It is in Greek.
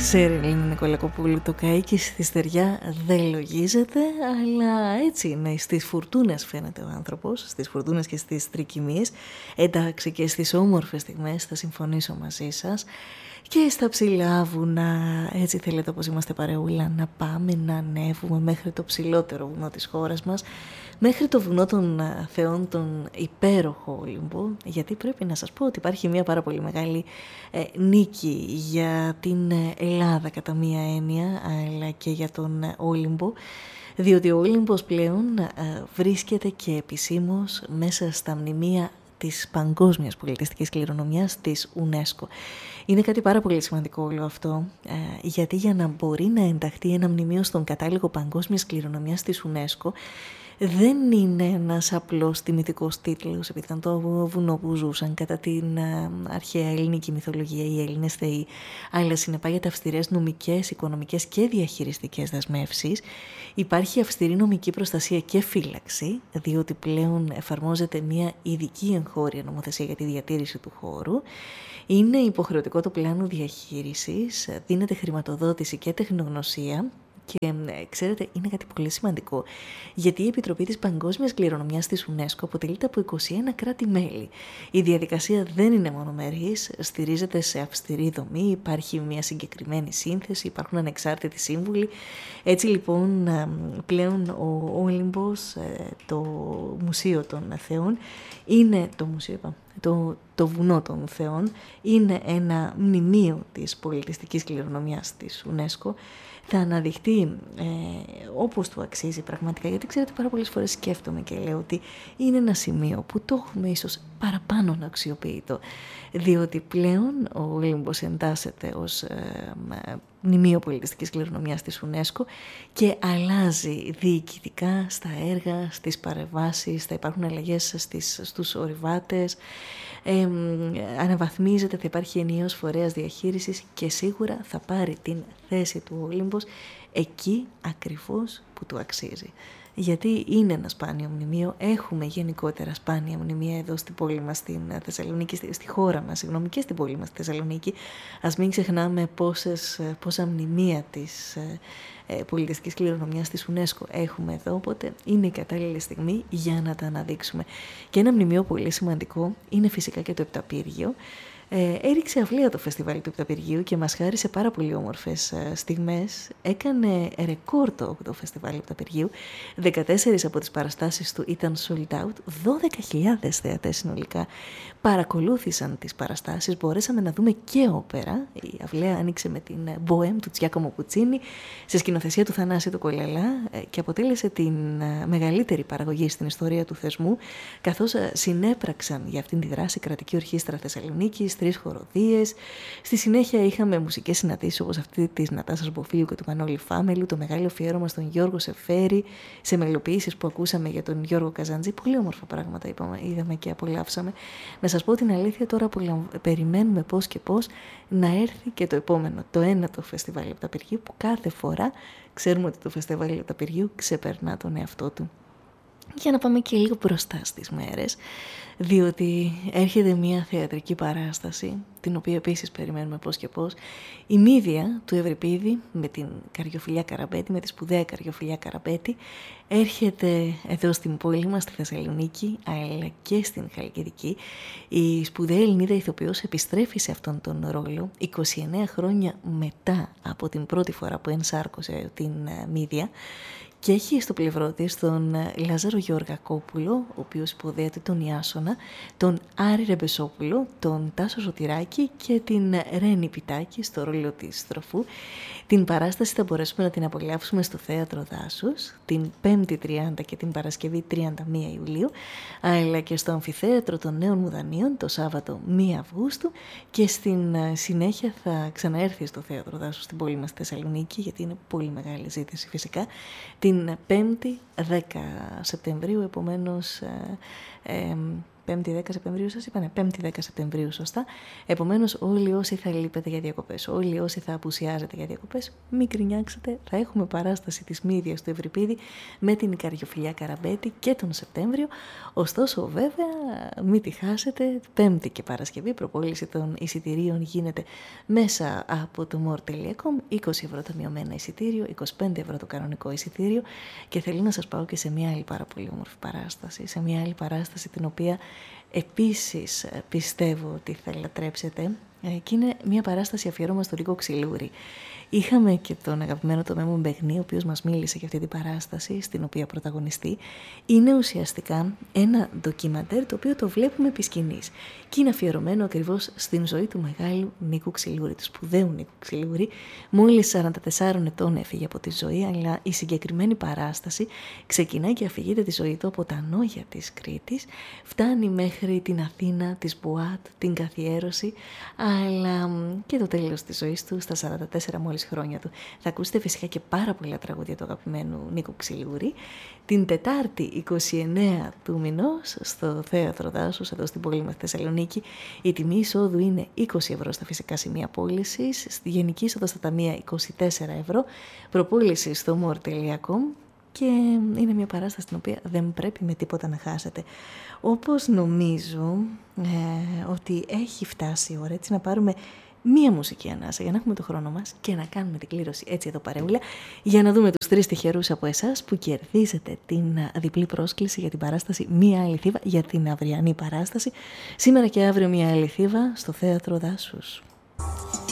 Σέρελιν Νικολακοπούλου, το καίκι στη στεριά δεν λογίζεται, αλλά έτσι είναι. Στις φουρτούνες φαίνεται ο άνθρωπος, στις φουρτούνες και στις τρικυμίες. Εντάξει, και στις όμορφες στιγμές θα συμφωνήσω μαζί σας. Και στα ψηλά βουνά, έτσι θέλετε όπως είμαστε παρεούλα, να πάμε να ανέβουμε μέχρι το ψηλότερο βουνό της χώρας μας, μέχρι το βουνό των θεών, τον υπέροχο Όλυμπο, γιατί πρέπει να σας πω ότι υπάρχει μια πάρα πολύ μεγάλη νίκη για την Ελλάδα κατά μία έννοια, αλλά και για τον Όλυμπο, διότι ο Όλυμπος πλέον βρίσκεται και επισήμως μέσα στα μνημεία της παγκόσμιας πολιτιστικής κληρονομιάς της UNESCO. Είναι κάτι πάρα πολύ σημαντικό όλο αυτό, γιατί για να μπορεί να ενταχθεί ένα μνημείο στον κατάλογο παγκόσμιας κληρονομιάς της UNESCO, δεν είναι ένας απλός τιμητικός τίτλος, επειδή ήταν το βουνό που ζούσαν κατά την αρχαία ελληνική μυθολογία οι Έλληνες θεοί, αλλά συνεπάγεται αυστηρές νομικές, οικονομικές και διαχειριστικές δεσμεύσεις. Υπάρχει αυστηρή νομική προστασία και φύλαξη, διότι πλέον εφαρμόζεται μια ειδική εγχώρια νομοθεσία για τη διατήρηση του χώρου. Είναι υποχρεωτικό το πλάνο διαχείρισης, δίνεται χρηματοδότηση και τεχνογνωσία. Και ξέρετε, είναι κάτι πολύ σημαντικό, γιατί η Επιτροπή της Παγκόσμιας Κληρονομιάς της UNESCO αποτελείται από 21 κράτη-μέλη. Η διαδικασία δεν είναι μονομερής, στηρίζεται σε αυστηρή δομή, υπάρχει μια συγκεκριμένη σύνθεση, υπάρχουν ανεξάρτητοι σύμβουλοι. Έτσι λοιπόν πλέον ο Όλυμπος, το Μουσείο των Θεών, είναι το μουσείο, το βουνό των Θεών, είναι ένα μνημείο της πολιτιστικής κληρονομιάς της UNESCO. Θα αναδειχτεί όπως του αξίζει πραγματικά, γιατί ξέρετε πάρα πολλές φορές σκέφτομαι και λέω ότι είναι ένα σημείο που το έχουμε ίσως παραπάνω να αξιοποιητό, διότι πλέον ο Όλυμπος εντάσσεται ως μνημείο πολιτιστικής κληρονομιάς της UNESCO και αλλάζει διοικητικά στα έργα, στις παρεμβάσεις, θα υπάρχουν αλλαγές στους ορειβάτες, αναβαθμίζεται, θα υπάρχει ενιαίος φορέας διαχείρισης και σίγουρα θα πάρει την θέση του Όλυμπος εκεί ακριβώς που του αξίζει. Γιατί είναι ένα σπάνιο μνημείο, έχουμε γενικότερα σπάνια μνημεία εδώ στην πόλη μας, στην Θεσσαλονίκη, στη χώρα μας, συγγνώμη, και στην πόλη μας, στη Θεσσαλονίκη. Ας μην ξεχνάμε πόσα μνημεία της πολιτιστικής κληρονομιάς της UNESCO έχουμε εδώ, οπότε είναι η κατάλληλη στιγμή για να τα αναδείξουμε. Και ένα μνημείο πολύ σημαντικό είναι φυσικά και το Επταπύργιο. Έριξε αυλαία το φεστιβάλ του Επταπυργίου και μας χάρισε πάρα πολύ όμορφες στιγμές. Έκανε ρεκόρ το φεστιβάλ Επταπυργίου. 14 από τις παραστάσεις του ήταν sold out. 12.000 θεατές συνολικά παρακολούθησαν τις παραστάσεις. Μπορέσαμε να δούμε και όπερα. Η αυλαία άνοιξε με την Bohème του Τζιάκομο Πουτσίνι σε σκηνοθεσία του Θανάση του Κολελά και αποτέλεσε την μεγαλύτερη παραγωγή στην ιστορία του θεσμού, καθώς συνέπραξαν για αυτήν τη δράση κρατική ορχήστρα Θεσσαλονίκης, 3 χοροδίες. Στη συνέχεια είχαμε μουσικές συναντήσεις όπως αυτή της Νατάσας Μποφίλιου και του Μανώλη Φάμελου, το μεγάλο αφιέρωμα στον Γιώργο Σεφέρη, σε μελοποιήσεις που ακούσαμε για τον Γιώργο Καζαντζή. Πολύ όμορφα πράγματα είδαμε και απολαύσαμε. Να σας πω την αλήθεια, τώρα περιμένουμε πώς και πώς να έρθει και το επόμενο, το ένατο φεστιβάλ Επταπυργίου, που κάθε φορά ξέρουμε ότι το φεστιβάλ Επταπυργίου ξεπερνά τον εαυτό του. Για να πάμε και λίγο μπροστά στις μέρες, διότι έρχεται μια θεατρική παράσταση, την οποία επίσης περιμένουμε πώς και πώς, η Μύδια του Ευρυπίδη με την Καριοφιλιά Καραπέτη, με τη σπουδαία Καριοφιλιά Καραπέτη, έρχεται εδώ στην πόλη μας, στη Θεσσαλονίκη, αλλά και στην Χαλκιδική. Η σπουδαία Ελληνίδα ηθοποιός επιστρέφει σε αυτόν τον ρόλο 29 χρόνια μετά από την πρώτη φορά που ενσάρκωσε την Μύδια, και έχει στο πλευρό της τον Λάζαρο Γεωργακόπουλο, ο οποίος υποδέεται τον Ιάσονα, τον Άρη Ρεμπεσόπουλο, τον Τάσο Σωτηράκη και την Ρένη Πιτάκη στο ρόλο της Στροφού. Την παράσταση θα μπορέσουμε να την απολαύσουμε στο Θέατρο Δάσους την 5η 30 και την Παρασκευή 31 Ιουλίου, αλλά και στο Αμφιθέατρο των Νέων Μουδανίων το Σάββατο 1 Αυγούστου, και στην συνέχεια θα ξαναέρθει στο Θέατρο Δάσους στην πόλη μας στη Θεσσαλονίκη, γιατί είναι πολύ μεγάλη ζήτηση φυσικά, την 5η 10 Σεπτεμβρίου, επομένως 5η 10 Σεπτεμβρίου σας είπα, 5η 10 Σεπτεμβρίου σωστά. Επομένως όλοι όσοι θα λείπετε για διακοπές, όλοι όσοι θα απουσιάζετε για διακοπές, μην κρινιάξετε, θα έχουμε παράσταση της Μύριας του Ευρυπίδη με την Ικαριοφιλιά Καραμπέτη και τον Σεπτέμβριο. Ωστόσο βέβαια μην τη χάσετε, Πέμπτη και Παρασκευή προπόληση των εισιτηρίων γίνεται μέσα από το more.com, 20 ευρώ το μειωμένο εισιτήριο, 25 ευρώ το κανονικό εισιτήριο και θέλω να σας πάω και σε μια άλλη πάρα πολύ όμορφη παράσταση, σε μια άλλη παράσταση την οποία επίσης πιστεύω ότι θα λατρέψετε και είναι μια παράσταση αφιερώμα στον Νίκο Ξυλούρη. Είχαμε και τον αγαπημένο το Μέμο Μπεγνή, ο οποίος μας μίλησε για αυτή την παράσταση, στην οποία πρωταγωνιστεί. Είναι ουσιαστικά ένα ντοκιμαντέρ το οποίο το βλέπουμε επί σκηνής και είναι αφιερωμένο ακριβώς στην ζωή του μεγάλου Νίκου Ξυλούρη, του σπουδαίου Νίκου Ξυλούρη. Μόλις 44 ετών έφυγε από τη ζωή, αλλά η συγκεκριμένη παράσταση ξεκινάει και αφηγείται τη ζωή του από τα νόγια της Κρήτης, φτάνει μέχρι την Αθήνα, της Μπουάτ, την καθιέρωση, αλλά και το τέλος της ζωής του στα 44 μόλις χρόνια του. Θα ακούσετε φυσικά και πάρα πολλά τραγούδια του αγαπημένου Νίκου Ξυλούρη. Την Τετάρτη 29 του μηνός στο Θέατρο Δάσους, εδώ στην πόλη μας Θεσσαλονίκη, η τιμή εισόδου είναι 20 ευρώ στα φυσικά σημεία πώλησης, στη γενική είσοδο στα ταμεία 24 ευρώ, προπόληση στο more.com. Και είναι μια παράσταση την οποία δεν πρέπει με τίποτα να χάσετε. Όπως νομίζω ότι έχει φτάσει η ώρα έτσι να πάρουμε μία μουσική ανάσα για να έχουμε το χρόνο μας και να κάνουμε την κλήρωση έτσι εδώ παρεούλα για να δούμε τους 3 τυχερούς από εσάς που κερδίζετε την διπλή πρόσκληση για την παράσταση Μία Άλλη Θήβα, για την αυριανή παράσταση σήμερα και αύριο Μία Άλλη Θήβα στο Θέατρο Δάσους.